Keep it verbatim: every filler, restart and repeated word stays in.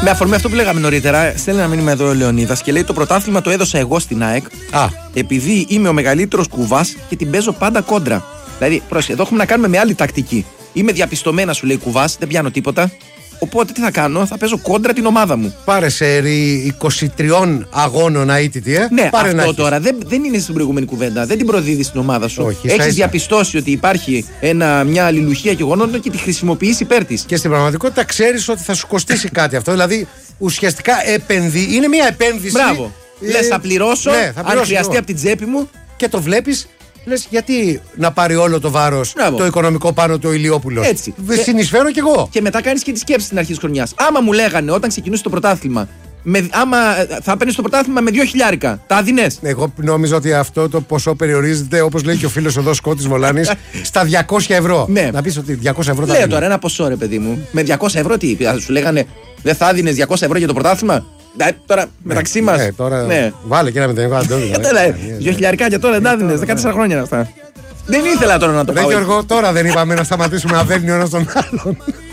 Με αφορμή αυτό που λέγαμε νωρίτερα, στέλνει ένα μήνυμα εδώ ο Λεωνίδας και λέει: το πρωτάθλημα το έδωσα εγώ στην ΑΕΚ. Α. Επειδή είμαι ο μεγαλύτερος κουβάς και την παίζω πάντα κόντρα. Δηλαδή, πρόσεχε, εδώ έχουμε να κάνουμε με άλλη τακτική. Είμαι διαπιστωμένα, σου λέει κουβάς, δεν πιάνω τίποτα. Οπότε τι θα κάνω, θα παίζω κόντρα την ομάδα μου. Πάρε σερί είκοσι τρία αγώνων αίτητη, ε. Ναι, Πάρε αυτό τώρα δεν, δεν είναι στην προηγούμενη κουβέντα. Δεν την προδίδεις στην ομάδα σου. Έχεις διαπιστώσει ότι υπάρχει ένα, μια αλληλουχία γεγονότων και τη χρησιμοποιείς υπέρ της. Και στην πραγματικότητα ξέρεις ότι θα σου κοστίσει κάτι αυτό. Δηλαδή ουσιαστικά επενδύει. Είναι μια επένδυση. Μπράβο. Ε, Λες, θα πληρώσω, ναι, θα πληρώσω αν χρειαστεί εγώ από την τσέπη μου. Και το βλέπεις. Λες, γιατί να πάρει όλο το βάρος το οικονομικό πάνω του Ηλιόπουλος. Έτσι. Συνεισφέρω κι εγώ. Και μετά κάνεις και τη σκέψη στην αρχή της χρονιάς. Άμα μου λέγανε όταν ξεκινούσε το πρωτάθλημα, με, άμα θα παίρνεις το πρωτάθλημα με δύο χιλιάρικα, τα δίνες. Εγώ νόμιζα ότι αυτό το ποσό περιορίζεται, όπως λέει και ο φίλος εδώ Σκότης Βολάνης, στα διακόσια ευρώ. Ναι. Να πεις ότι διακόσια ευρώ τα λέω τώρα ένα ποσό, ρε παιδί μου. Με διακόσια ευρώ τι, σου λέγανε, δεν θα δίνεις διακόσια ευρώ για το πρωτάθλημα. Ναι, τώρα ναι, μεταξύ μας. Ναι, τώρα ναι. Βάλε και ένα μηδενικό αντώνιο. Δύο χιλιαρικάκια τώρα δεν τα δίνεις, δεκατέσσερα χρόνια αυτά. Δεν ήθελα τώρα να το πω. Ρε Γιώργο, τώρα δεν είπαμε να σταματήσουμε να δέρνει ο ένας τον άλλον.